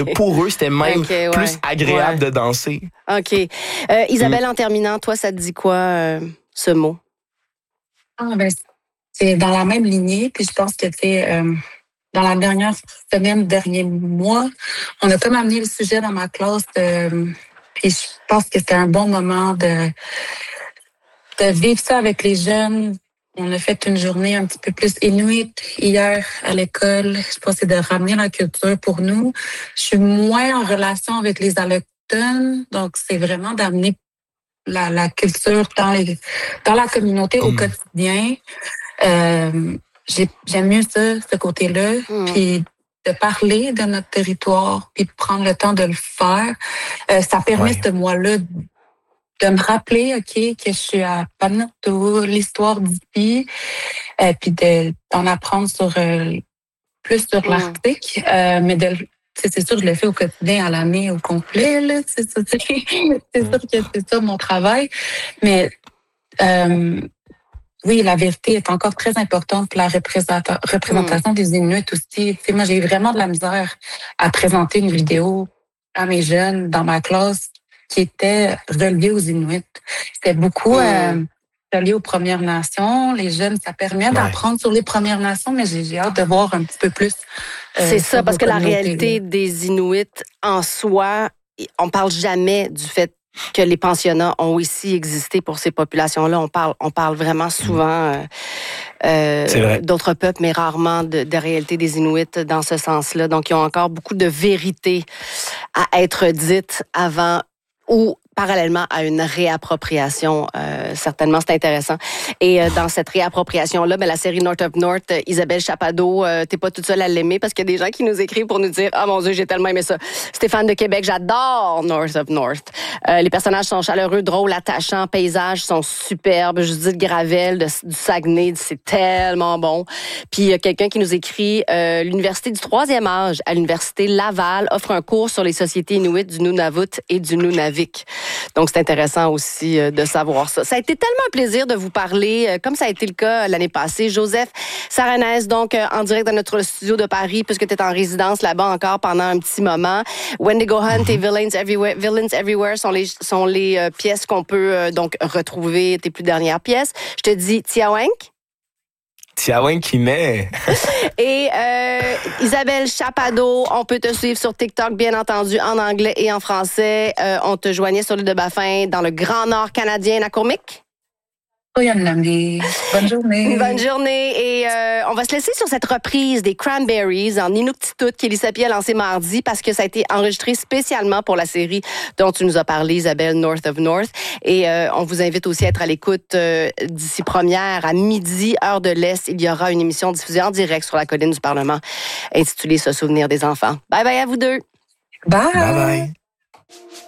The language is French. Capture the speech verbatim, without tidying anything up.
que pour eux, c'était même okay, ouais. plus agréable ouais. de danser. OK. Euh, Isabelle, mm. en terminant, toi, ça te dit quoi, euh, ce mot? Ah, ben, c'est dans la même lignée, puis je pense que c'est euh, dans la dernière semaine, dernier mois, on a comme amené le sujet dans ma classe, euh, puis je pense que c'était un bon moment de, de vivre ça avec les jeunes. On a fait une journée un petit peu plus inuit hier à l'école. Je pense que c'est de ramener la culture pour nous. Je suis moins en relation avec les allochtones, donc c'est vraiment d'amener la, la culture dans, les, dans la communauté mmh. au quotidien. Euh, j'ai, j'aime mieux ça, ce côté-là. Mmh. Puis de parler de notre territoire, puis de prendre le temps de le faire. Euh, ça permet ouais. ce mois-là de me rappeler, OK, que je suis à Panu'utu, l'histoire d'ici, euh, puis de, d'en apprendre sur euh, plus sur mmh. l'Arctique, euh, mais de c'est sûr, je le fais au quotidien, à l'année, au complet, là. C'est, ça, c'est, c'est sûr que c'est ça mon travail. Mais euh, oui, la vérité est encore très importante pour la représenta- représentation mmh. des Inuits aussi. T'sais, moi, j'ai eu vraiment de la misère à présenter une vidéo à mes jeunes dans ma classe qui était reliée aux Inuits. C'était beaucoup... Mmh. Euh, relié aux Premières Nations, les jeunes, ça permet ouais. d'apprendre sur les Premières Nations, mais j'ai, j'ai hâte de voir un petit peu plus. Euh, c'est ça, parce que la réalité des Inuits en soi, on parle jamais du fait que les pensionnats ont aussi existé pour ces populations-là. On parle, on parle vraiment souvent euh, euh, d'autres peuples, mais rarement de, de réalité des Inuits dans ce sens-là. Donc, ils ont encore beaucoup de vérités à être dites avant ou parallèlement à une réappropriation. Euh, certainement, c'est intéressant. Et euh, dans cette réappropriation-là, ben, la série North of North, euh, Isabelle Chappado, euh, t'es pas toute seule à l'aimer parce qu'il y a des gens qui nous écrivent pour nous dire « Ah, mon Dieu, j'ai tellement aimé ça. » Stéphane de Québec, j'adore North of North. Euh, les personnages sont chaleureux, drôles, attachants, paysages sont superbes. Judith Gravel de, du Saguenay, c'est tellement bon. Puis il y a quelqu'un qui nous écrit euh, « L'Université du troisième âge à l'Université Laval offre un cours sur les sociétés inuites du Nunavut et du Nunavik. » Donc, c'est intéressant aussi euh, de savoir ça. Ça a été tellement un plaisir de vous parler, euh, comme ça a été le cas l'année passée. Joseph Saranès, donc, euh, en direct dans notre studio de Paris, puisque tu es en résidence là-bas encore pendant un petit moment. Wendigo Hunt mm-hmm. et Villains Everywhere, Villains Everywhere sont les, sont les euh, pièces qu'on peut euh, donc retrouver, tes plus dernières pièces. Je te dis Tiawank. Tiawank qui met. Et euh, Isabelle Chappado, on peut te suivre sur TikTok, bien entendu, en anglais et en français. Euh, on te joignait sur l'île de Baffin, dans le Grand Nord canadien, à Courmic. Oui, bonne journée. Bonne journée. Et euh, on va se laisser sur cette reprise des Cranberries en Inuktitut qu'Elisapie a lancé mardi parce que ça a été enregistré spécialement pour la série dont tu nous as parlé, Isabelle, North of North. Et euh, on vous invite aussi à être à l'écoute euh, d'ici première à midi, heure de l'Est. Il y aura une émission diffusée en direct sur la colline du Parlement intitulée « Se souvenir des enfants ». Bye bye à vous deux. Bye. Bye bye.